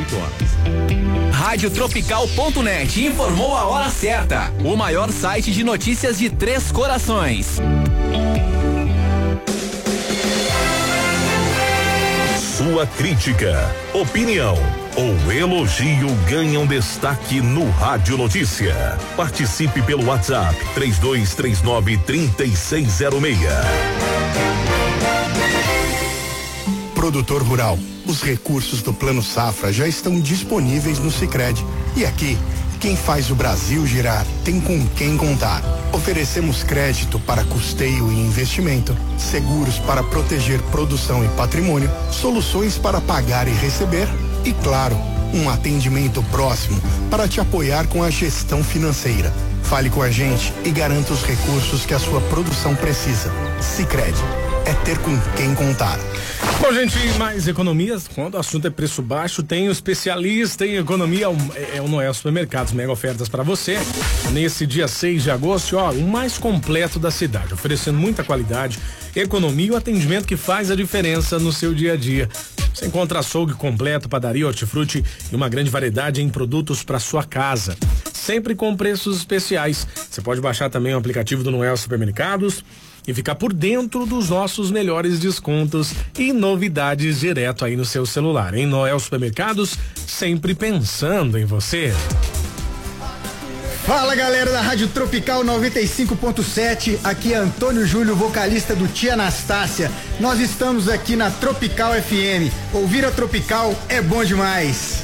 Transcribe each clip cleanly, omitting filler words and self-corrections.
Radiotropical.net informou a hora certa. O maior site de notícias de Três Corações. Sua crítica, opinião ou elogio ganham destaque no Rádio Notícia. Participe pelo WhatsApp 3239-3606. Produtor rural, os recursos do Plano Safra já estão disponíveis no Sicredi. E aqui, quem faz o Brasil girar tem com quem contar. Oferecemos crédito para custeio e investimento, seguros para proteger produção e patrimônio, soluções para pagar e receber e, claro, um atendimento próximo para te apoiar com a gestão financeira. Fale com a gente e garanta os recursos que a sua produção precisa. Sicredi, é ter com quem contar. Bom, gente, mais economias, quando o assunto é preço baixo, tem o especialista em economia, é o Noel Supermercados, mega ofertas para você, nesse dia 6 de agosto, ó, o mais completo da cidade, oferecendo muita qualidade, economia e o atendimento que faz a diferença no seu dia a dia. Você encontra açougue completo, padaria, hortifruti e uma grande variedade em produtos para sua casa, sempre com preços especiais. Você pode baixar também o aplicativo do Noel Supermercados e ficar por dentro dos nossos melhores descontos e novidades direto aí no seu celular. Em Noel Supermercados, sempre pensando em você. Fala, galera da Rádio Tropical 95.7, aqui é Antônio Júlio, vocalista do Tia Anastácia. Nós estamos aqui na Tropical FM. Ouvir a Tropical é bom demais.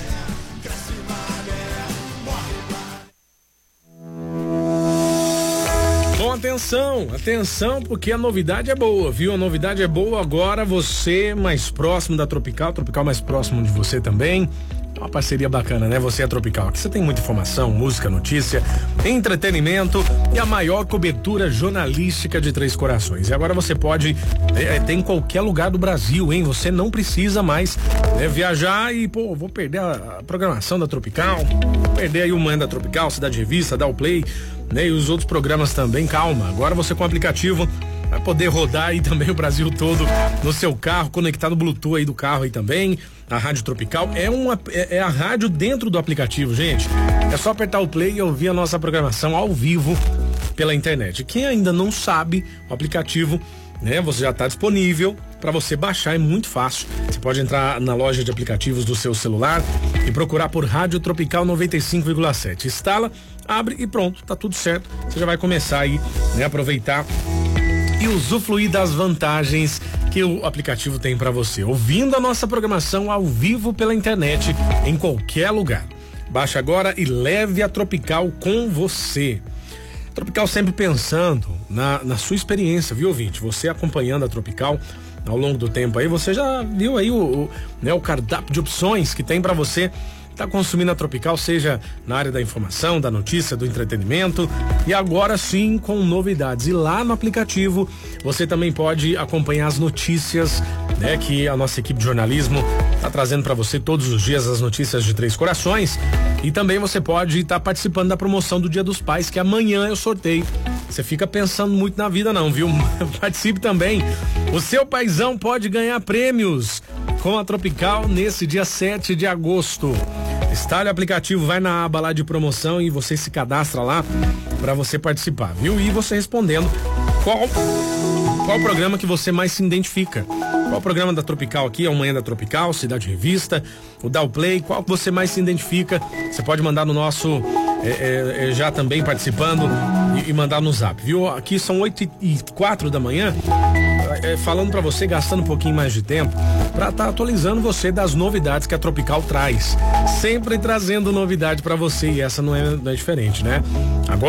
Atenção, porque a novidade é boa, viu? A novidade é boa agora, você mais próximo da Tropical mais próximo de você também. É uma parceria bacana, né? Você é Tropical. Aqui você tem muita informação, música, notícia, entretenimento e a maior cobertura jornalística de Três Corações. E agora você pode ter em qualquer lugar do Brasil, hein? Você não precisa mais viajar e, vou perder a programação da Tropical, vou perder aí o Manhã da Tropical, Cidade Revista, Dá o Play, né? E os outros programas também. Calma, agora você com o aplicativo vai poder rodar aí também o Brasil todo no seu carro, conectado no Bluetooth aí do carro aí também. A Rádio Tropical é a rádio dentro do aplicativo, gente. É só apertar o play e ouvir a nossa programação ao vivo pela internet. Quem ainda não sabe, o aplicativo, né, você já está disponível para você baixar, é muito fácil. Você pode entrar na loja de aplicativos do seu celular e procurar por Rádio Tropical 95,7. Instala, abre e pronto, tá tudo certo. Você já vai começar aí, né, aproveitar e usufruir das vantagens que o aplicativo tem para você, ouvindo a nossa programação ao vivo pela internet em qualquer lugar. Baixe agora e leve a Tropical com você. Tropical sempre pensando na sua experiência, viu, ouvinte? Você acompanhando a Tropical ao longo do tempo aí, você já viu aí o cardápio de opções que tem para você tá consumindo a Tropical, seja na área da informação, da notícia, do entretenimento, e agora sim com novidades. E lá no aplicativo você também pode acompanhar as notícias, né, que a nossa equipe de jornalismo tá trazendo para você todos os dias, as notícias de Três Corações. E também você pode estar participando da promoção do Dia dos Pais, que amanhã eu sorteio. Você fica pensando muito na vida não, viu? Participe também. O seu paizão pode ganhar prêmios com a Tropical nesse dia 7 de agosto. Instale o aplicativo, vai na aba lá de promoção e você se cadastra lá para você participar, viu? E você respondendo qual programa que você mais se identifica. Qual programa da Tropical aqui? É o Manhã da Tropical, Cidade Revista, o Dá o Play, qual que você mais se identifica? Você pode mandar no nosso, já também participando e mandar no zap, viu? Aqui são 8h04 da manhã, falando para você, gastando um pouquinho mais de tempo, para estar atualizando você das novidades que a Tropical traz. Sempre trazendo novidade para você e essa não é diferente, né? Agora